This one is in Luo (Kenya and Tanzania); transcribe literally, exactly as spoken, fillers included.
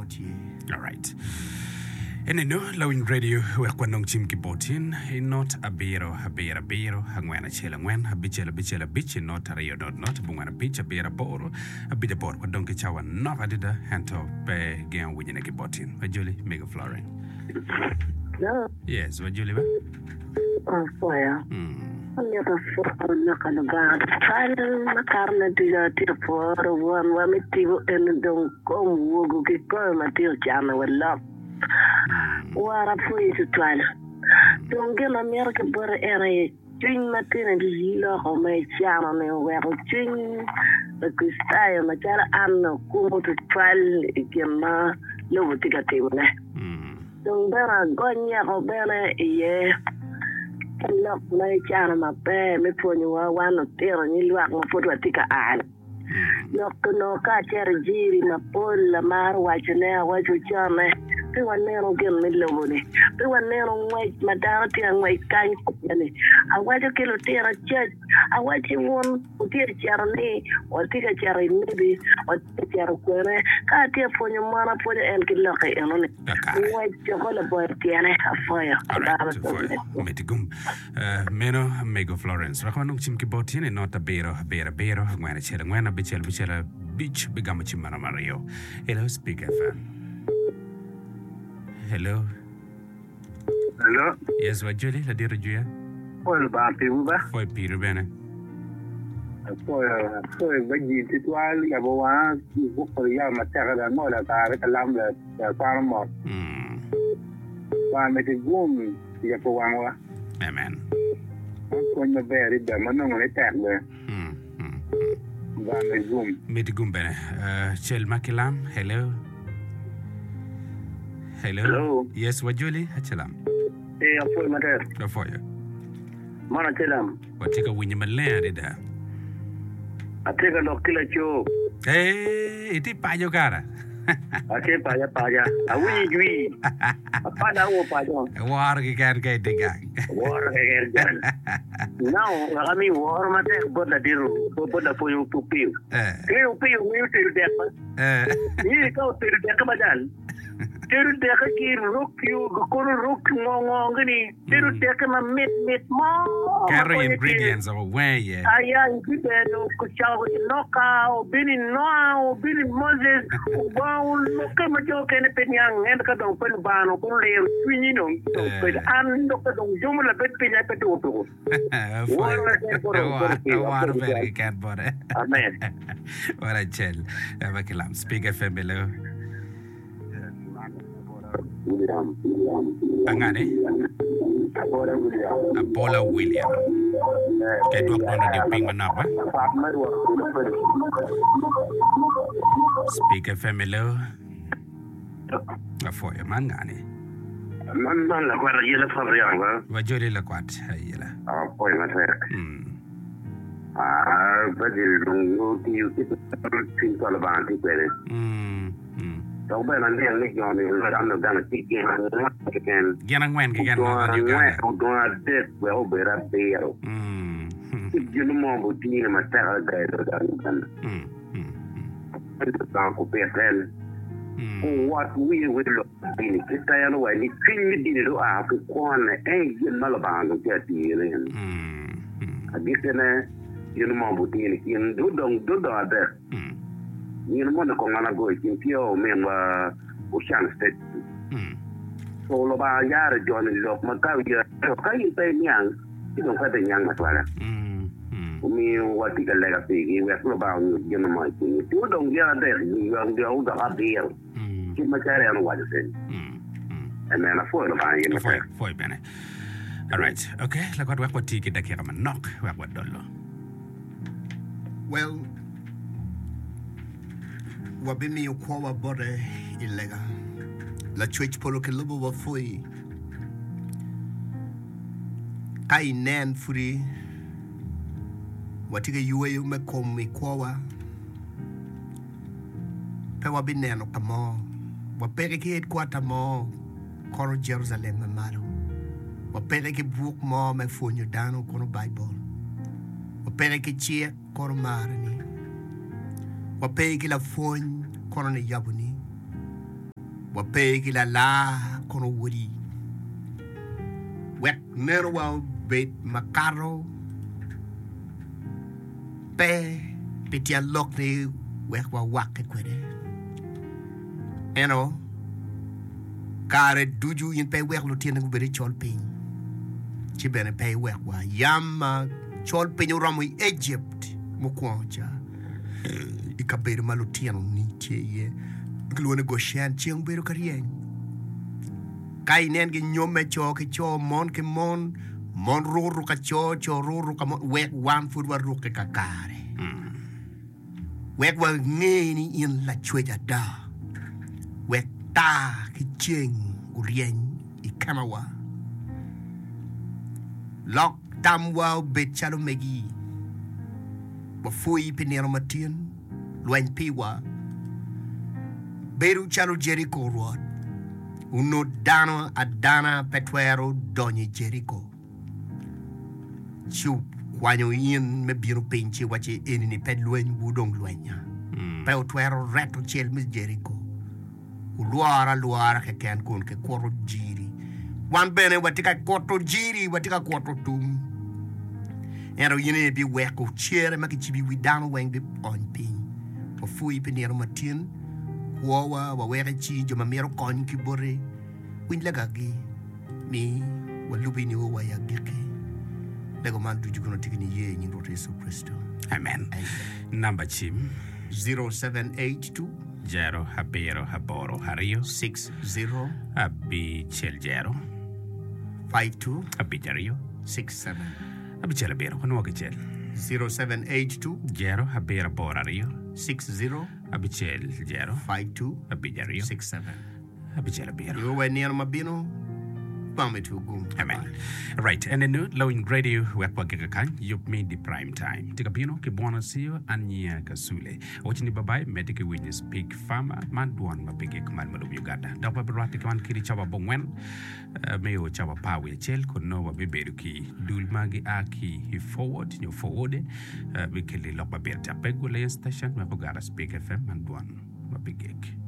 Kibotie. All right. Eneno lawing radio we kwanong chim kibotin not abiro abira biro hangwana chela ngwen abichela bichela bichi not ariyo not not bungwana bicha bira boro abide boro kwadong kichawa no adida hanto pe gen wujine kibotin wajuli mega flooring. No. Yes, wajuli ba? Oh, fire. Hmm. Anya ta fora na kanaga. Kala na karna tiga tira fora wan wa mitivo en don kom wogo ke ko matio chana wala. Wara foi su twala. Don gela merke bore era twin matina di lo ho mai chana ne wero twin the kustai ma chara anno kumo tu twal ikema lo tiga tibule. Don bera gonya ho bera ye Look, my child, my bear, me put you one of there, and you walk my foot with a eye. Look, no catch a jeer in a pool, a mar, watching there, watch your charm. They were never getting me lonely. They were never wait, my daughter, and my kind company. I want to kill a tear a church. I want you one who did a charity, or take a cherry, maybe, or take a query. Can't tear for your mother, put it and get lucky on it. Wait, your whole boy, Tiana, a fire. All right, Metigum. Meno, Mego Florence. Rakonung chim kibotin and not a bero, a bero, bero, when a chela, when a bichel, bichela, beach, begamachimana Mario. Hello, speak F M. Hello. Hello. Yes, what Julie? La dire Julia? Poi Bampi Uba. Poi Peter bene. Poi poi vedi titolari che aveva il gruppo di alma terra da noi la tare che l'amla da farmo. Mm. Va mette gum di che può Amen. Con la vera da ma non è terra. Mm. Va mette gum. Mette gum bene. Uh, Chel Makilam, hello. Hello. Hello. Yes, what Julie? Hachelam. Eh, poi mater. Lo for you. Mana chelam. What take a winny malay did that? I take a look killer cho. Hey, it is Payo Gara. I take Paya Paya. I will you. A pada o Payo. A war can get the gang. War again. Now, I mean, war matter, but the deal, but the for you to pay. You pay you to death. You go to the Decamadan. Teru deka ki rook you go rook ngongongini. Teru deka ma mit mit mo. Carry ingredients of way, yeah. Aya ingredient kuchao noka, bini noa, bini Moses. Wow, look at my joke and a penyang and ka dong pen bano kung leo swingi no. But an look at dong jumla bet penya petuto. War very cat body. Amen. What a chill. Avakilam. Speak F M below. Angane? Apollo William. Kaya duwag mo na di ping manapa? Speak F M hello. Afoy man ngani. Man man la kwara yela fabriang ba? Wajori la kwat yela. Ah, poi ma fer. Hmm. Ah, badil lungo ti ti tin ko la ban ti pere. Hmm. Hmm. Đâu bên anh đang lấy giò này là anh đang là chiếc kia nó cái cái Gian ang wen cái gan nó như cái này cũng có đẹp well bề ra bề rồi. Hmm. Chứ nó mò bút đi mà chắc là cái đó đó anh. Hmm. Hmm. Anh tự tạo của bề trên. What we will look in cái tay nó vậy đi chuyên đi được à cái quan này ấy dân nó là bạn cũng chưa đi này. Hmm. À biết cái này dân mò bút đi này dân đốt đồng đốt đỏ đấy. You know, the Kongana go in Pio, men were Ocean State. So, Loba Yara, John, Lok, Macau, how you pay young? You don't have a young Matwara. Me, what you can let a pig, we have about you know, my thing. You don't get there, you are the older up there. Keep my carry on what you say. And then I fall about you. For Benny. All right, okay, like what what ticket that came and knock, what dollar. Well, wabimi ukwawa bore ilega la church polo ke lobo wa foi kai nen furi watiga yuwe yume komi kwawa pe wabineno kamo wapere ke et kwata mo koro Jerusalem maro wapere ke book mo me fonyo dano kono Bible wapere ke chia koro marani wapere ke la fonyo kono ne yabuni Wapegi la la kono wuri. Wek nero wa bet makaro. Pe pitia lokne wek wa wake kwede. Eno. Kare duju yin pe wek lo tiene kubere chol ping. Chibene pe wek wa yama chol ping uramu Egypt mukwoncha. Ikabere malo tiene ni tiye. Gluone Goshen chieng bero karieng. Kai nen gi nyome cho ke cho mon ke mon mon ruru ka cho cho ruru ka mon wek wan food wa ruke ka kare. Wek wa ngeni in la chweja da. Wek ta ki chieng urieng I kamawa. Lok tamwa bet chalo megi. Wa fui pinero matien luen piwa. Beru chalo Jericho road. Uno dano adana petuero donye Jericho. Chu kwanyo yin me biro pinche wache enini pet luen wudong luenya. Peu tuero reto chel mis Jericho. Luara luara ke ken kun ke koro jiri. Wan bene watika koto jiri watika koto tum. Ero yine bi weko chere maki chibi widano weng bi on ping. Wafui pinero matien. Wawa wawere chi joma mero kon ki bore win lagagi mi walubi ni wa ya gike lego man du jugono tikini ye ni rote Yesu Kristo. Amen. Number chim zero seven eight two Jero habero haboro hario six zero abi chel jero five two abi jario six seven abi chel bero kono wage chel zero seven eight two Jero habero borario six zero Abichel Jero five two Abijario six seven. Abichel Abiro. You were near Mabino. Bame to gum. Amen. Right, and then Lowing Radio wekwa gekakan yup me the prime time. Tika pino ke buona siyo anya kasule. Ochini babai medike winye speak farmer man duan mapige kuman malum Uganda. Dawa berwati kaman kiri chawa bongwen. Meyo chawa pawe chel kono wa beberuki dulmagi aki he forward nyo forward. Wikili lokba berta pegu layan station mapogara speak F M man duan mapige.